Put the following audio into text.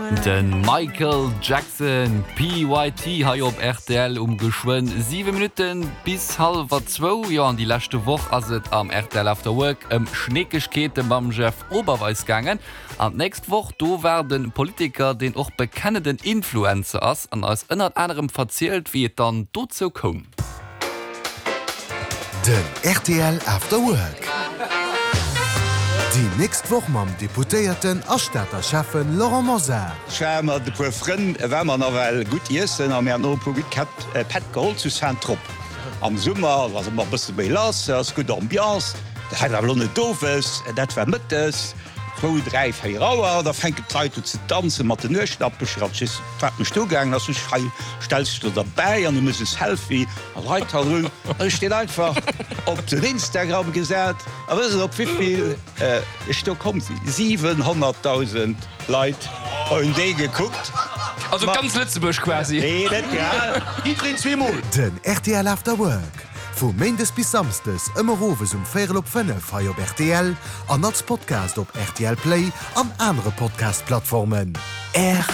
Den Michael Jackson PYT ha op RTL geschwen 7 Minuten bis 1:30 ja an die letzte Woche as het am RTL After Work Schneekekete beim Chef Oberweis gangen. An nächst Woche do werden Politiker den och bekannten Influencer ass an als ënner anderem verzählt wie et dann dazu kom. Den RTL After Work. Die nächste Woche mam Deputéierten Astädter Chefen Laurent Moser. Schwärmer de puer Fren wärmer nawel gut Issen a mé no Proit Pet Gold zu Centrop. Am Summer was mat bësse bei lass, ass gut Ambianz, de het lonne doofes, dat wär Mëttes, Gro 3-4 Rauer, da fenke Zeit ze dansen mat de Nøchnappech stogang, ass stelst du dabei an du muss es helfi Reiter. steht einfach op den Instagram gesät, a op wieviel sto kommt 700.000 Leiit en dé geguckt. Also ganz Lützeburg quasi. Den RTL After Work. Von Mondays bis Samstags immer Roves 4:05 auf RTL, an als Podcast op RTL Play an andere Podcast-Plattformen. RTL.